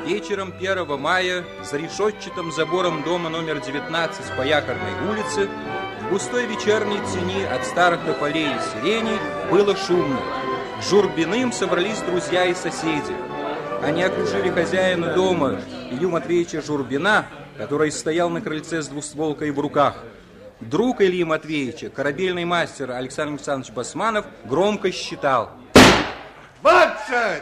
Вечером 1 мая за решетчатым забором дома номер 19 по Якорной улице в густой вечерней тени от старых тополей и сиреней было шумно. К Журбиным собрались друзья и соседи. Они окружили хозяина дома, Илью Матвеевича Журбина, который стоял на крыльце с двустволкой в руках. Друг Ильи Матвеевича, корабельный мастер Александр Александрович Басманов, громко считал: 20!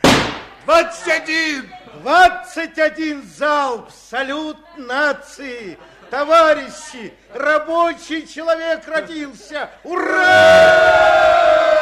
21! 21 залп! Салют нации! Товарищи! Рабочий человек родился! Ура!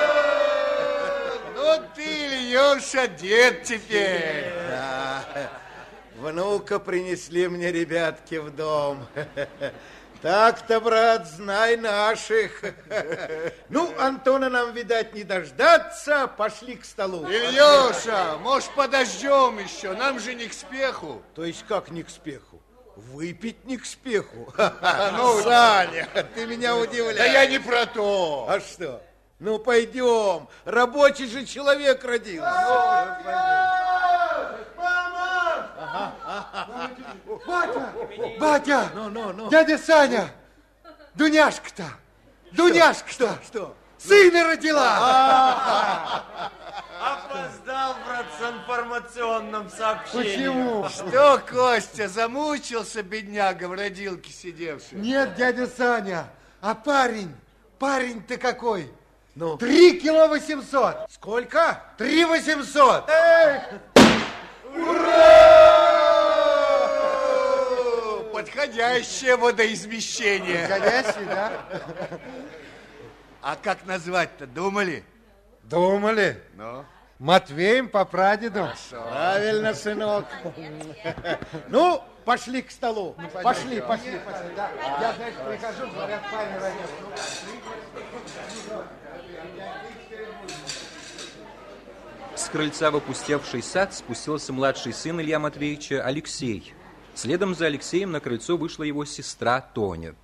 Ну ты, Ильюша, дед теперь. Да. Внука принесли мне ребятки в дом. Так-то, брат, знай наших. Ну, Антона нам, видать, не дождаться. Пошли к столу. Ильюша, может, подождем еще? Нам же не к спеху. То есть как не к спеху? Выпить не к спеху. Ну, Саня, ты меня удивляешь. да я не про то. А что? Ну, пойдем. Рабочий же человек родился. Батя! Ну. Дядя Саня! Дуняшка-то! Дуняшка-то! Что? Сына родила! Опоздал, брат, с информационным сообщением. Почему? Что, Костя, замучился, бедняга, в родилке сидевший? Нет, дядя Саня, а парень-то какой? Ну? 3 кило 800. Сколько? 3 800. Подходящее водоизмещение. Подходящий, да? А как назвать-то, думали? Думали. Ну? Матвеем по прадеду. Правильно, сынок. Ну, пошли к столу. Пошли. Да. Я, знаешь, прихожу, говорят, парень родился. С крыльца в опустевший сад спустился младший сын Илья Матвеевича Алексей. Следом за Алексеем на крыльцо вышла его сестра Тоня.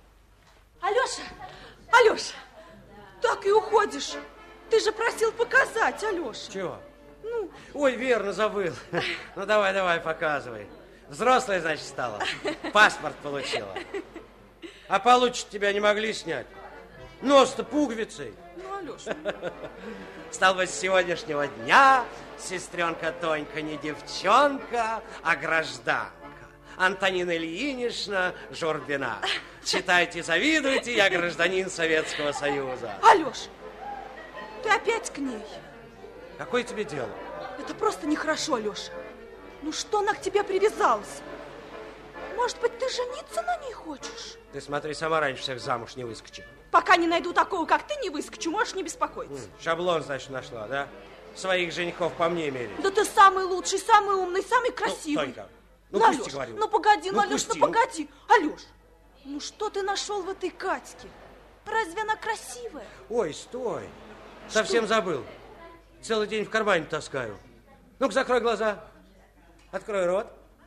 Алеша, так и уходишь. Ты же просил показать, Алеша. Чего? Ой, верно, забыл. Ну, давай, показывай. Взрослая, значит, стала. Паспорт получила. А получше тебя не могли снять. Нос-то пуговицей. Ну, Алеша. Стал быть, с сегодняшнего дня сестренка Тонька не девчонка, а гражданка. Антонина Ильинична Журбина. Читайте, завидуйте, я гражданин Советского Союза. Алеша, ты опять к ней? Какое тебе дело? Это просто нехорошо, Алеша. Ну что она к тебе привязалась? Может быть, ты жениться на ней хочешь? Ты смотри, сама раньше всех замуж не выскочи. Пока не найду такого, как ты, не выскочу, можешь не беспокоиться. Шаблон, значит, нашла, да? Своих женихов по мне мерить. Да ты самый лучший, самый умный, самый красивый. Ну, Тонька, ну Алёш, пусти, говорю. ну погоди, Ну, Алёш, пусти, ну погоди. Алёш, ну что ты нашел в этой Катьке? Разве она красивая? Ой, стой. Совсем забыл. Целый день в кармане таскаю. Ну-ка, закрой глаза. Открой рот.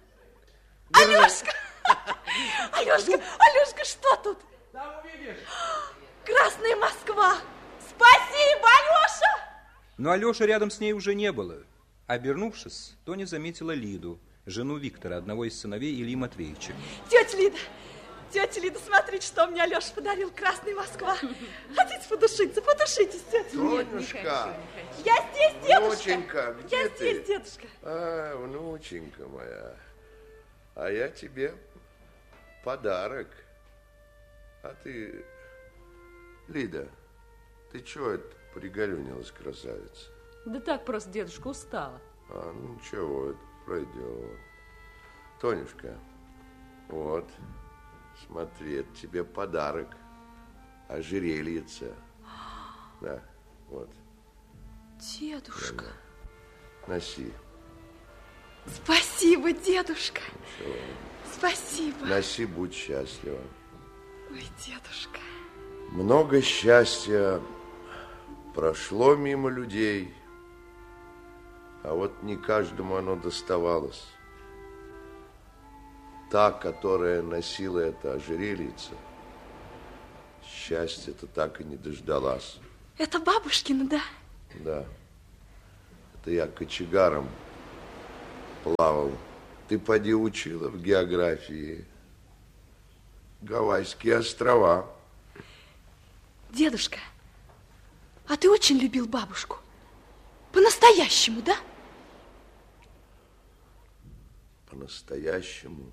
Алёшка! Алёшка, что тут? Там увидишь. Красная Москва! Спасибо, Алёша! Но Алёши рядом с ней уже не было. Обернувшись, Тоня заметила Лиду, жену Виктора, одного из сыновей Ильи Матвеевича. Тетя Лида, смотрите, что мне Алёша подарил. Красная Москва. Хотите подушитесь, тетя Лида. Тонюшка. Я здесь, дедушка. Внученька, где Я ты? здесь, дедушка. А, внученька моя. А я тебе подарок. А ты, Лида, ты чего это пригорюнилась, красавица? Да так просто, дедушка, устала. А, ну ничего, это пройдет. Тонюшка, вот, смотри, это тебе подарок. Ожерельице. Да, вот. Дедушка. Носи. Спасибо, дедушка. Ничего. Спасибо. Носи, будь счастлива. Ой, дедушка. Много счастья прошло мимо людей, а вот не каждому оно доставалось. Та, которая носила это ожерельице, счастья-то так и не дождалась. Это бабушкина, да? Да. Это я кочегаром плавал. Ты поди учила в географии. Гавайские острова. Дедушка, а ты очень любил бабушку? По-настоящему, да? По-настоящему.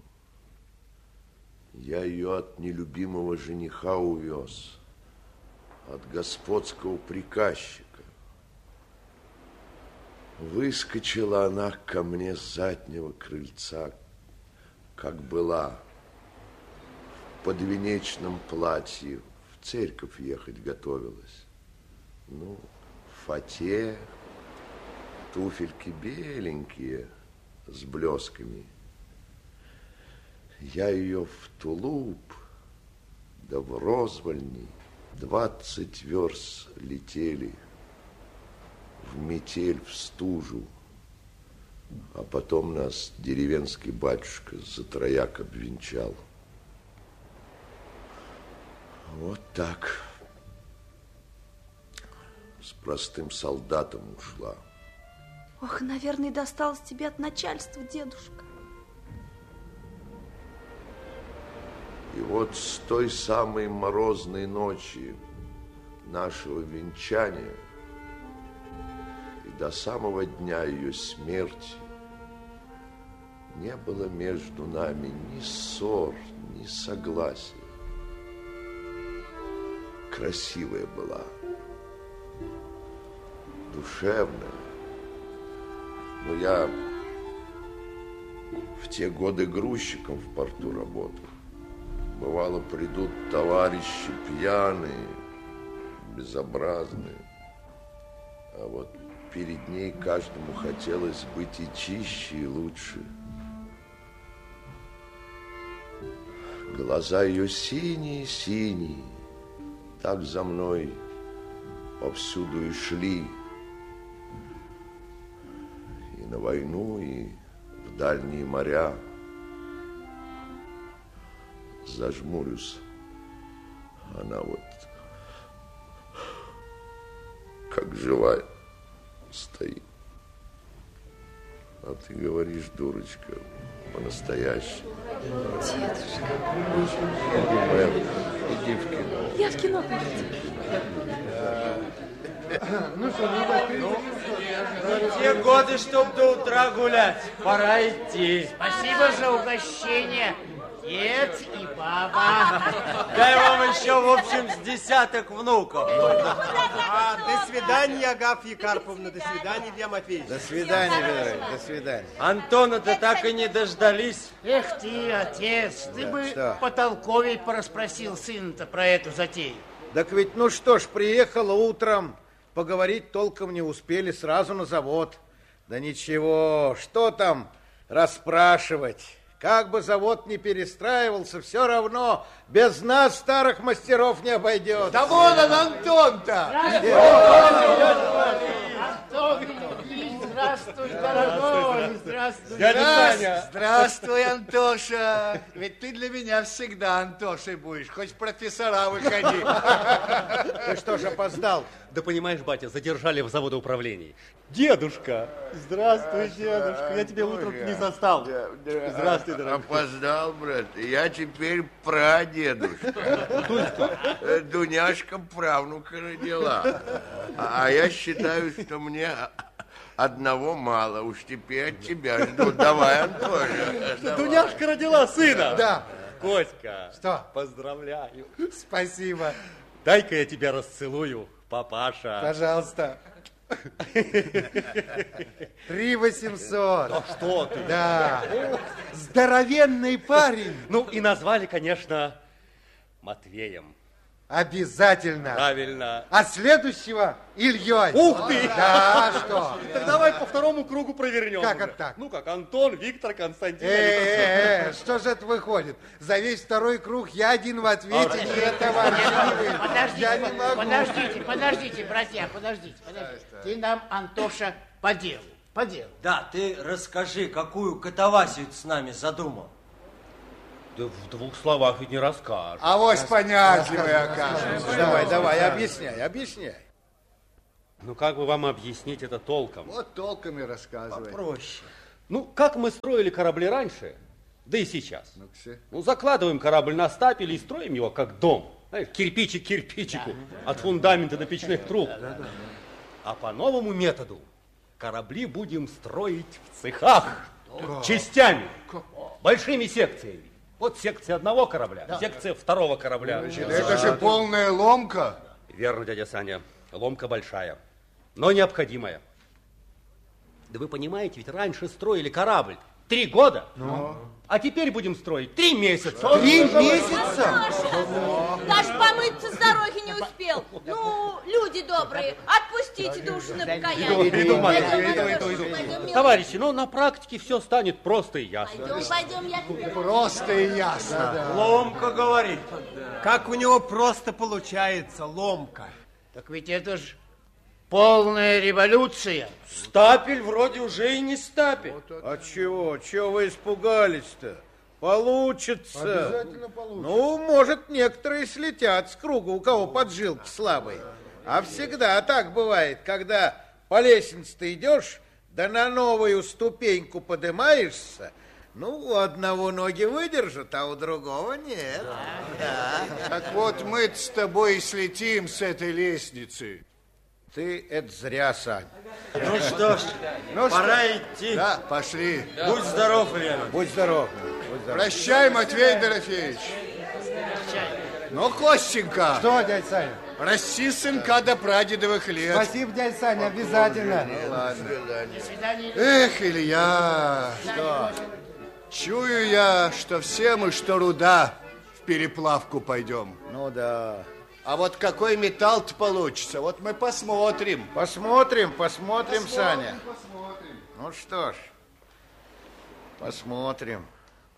Я ее от нелюбимого жениха увез. От господского приказчика. Выскочила она ко мне с заднего крыльца, как была, в подвенечном платье, в церковь ехать готовилась. Ну, в фате, туфельки беленькие, с блесками. Я ее в тулуп, да в Розвольни 20 верст летели. В метель, в стужу, а потом нас деревенский батюшка за трояк обвенчал. Вот так. С простым солдатом ушла. Ох, наверное, досталось тебе от начальства, дедушка. И вот с той самой морозной ночи нашего венчания до самого дня ее смерти не было между нами ни ссор, ни согласия. Красивая была, душевная. Но я в те годы грузчиком в порту работал. Бывало, придут товарищи пьяные, безобразные. А вот перед ней каждому хотелось быть и чище, и лучше. Глаза ее синие-синие, так за мной повсюду и шли. И на войну, и в дальние моря. Зажмурюсь, она вот как живая стоит. А ты говоришь, дурочка, по-настоящему. Дедушка. Мэм, иди в кино. Я в кино пойду. Ну что, Те годы, чтоб до утра гулять. Пора идти. Спасибо за угощение, дед и баба. Дай вам еще, в общем, с десяток внуков. До свидания, Агафья Карповна. До свидания, Илья Матвеевич. До свидания, Петрович, до свидания. Антона-то так и не дождались. Эх ты, отец, ты бы что? потолковей порасспросил сына-то про эту затею. Так ведь, ну что ж, приехала утром, поговорить толком не успели, сразу на завод. Да ничего, что там расспрашивать? Как бы завод ни перестраивался, все равно без нас, старых мастеров, не обойдется. Да вон он, Антон-то! Антон, здравствуй, дорогой, здравствуй. Дядя Саня. Здравствуй, Антоша. Ведь ты для меня всегда Антошей будешь. Хоть в профессора выходи. Ты что ж опоздал? Да понимаешь, батя, задержали в заводоуправлении. Дедушка! Здравствуй, дедушка. Я тебя утром не застал. Здравствуй, дорогой. Опоздал, брат. Я теперь прадедушка. Дуняшка правнука родила. А я считаю, что мне одного мало. Уж теперь от тебя жду. Давай, Антоша. Дуняшка родила сына. Да. Котька. Что? Поздравляю. Спасибо. Дай-ка я тебя расцелую, папаша. Пожалуйста. 3800. А что ты? Да. Здоровенный парень. Ну, и назвали, конечно, Матвеем. Обязательно. Правильно. А следующего Ильей. Ух ты! Да, что? Так давай по второму кругу провернем. Как уже. это так? Ну, как Антон, Виктор, Константин. Александр. Что же это выходит? За весь второй круг я один в ответе. Нет, товарищ, не вы. Я не могу. Подождите, братья, подождите. Ты нам, Антоша, по делу. Да, ты расскажи, какую катавасию ты с нами задумал. Да в двух словах ведь не расскажешь. Авось понятливый окажется. Давай, объясняй. Ну, как бы вам объяснить это толком? Вот толком и рассказывай. Проще. Ну, как мы строили корабли раньше, да и сейчас. Ну, закладываем корабль на стапель и строим его как дом. Знаешь, кирпичик к кирпичику, от фундамента до печных труб. А по новому методу корабли будем строить в цехах, частями, большими секциями. Вот секция одного корабля, секция второго корабля. Это же полная ломка. Верно, дядя Саня, ломка большая, но необходимая. Да вы понимаете, ведь раньше строили корабль 3 года, а теперь будем строить 3 месяца. 3 месяца? Даже помыться с дороги не успел. Ну, люди добрые, отпустите душу на покаяние. Иду. Товарищи, ну на практике все станет просто и ясно. Пойдем, я тебе... Просто и ясно. Ломка говорит. Как у него просто получается ломка. Так ведь это ж полная революция. Стапель вроде уже и не стапель. А чего? Чего вы испугались-то? Получится. Обязательно получится. Ну, может, некоторые слетят с круга, у кого поджилки слабые. А всегда так бывает, когда по лестнице-то идешь, да на новую ступеньку поднимаешься, ну, у одного ноги выдержат, а у другого нет. Так вот мы с тобой и слетим с этой лестницы. Ты это зря, Сань. Ну что ж, пора идти. Да, пошли. Будь здоров, Лена. Будь здоров. Прощай, Матвей Дорофеевич. Ну, Костенька. Что, дядя Саня? Расти сынка до прадедовых лет. Спасибо, дядя Саня, обязательно. До свидания. Эх, Илья. Что? Чую я, что все мы, что руда, в переплавку пойдем. Ну да. А вот какой металл-то получится, вот мы посмотрим. Посмотрим, Саня. Ну что ж, посмотрим.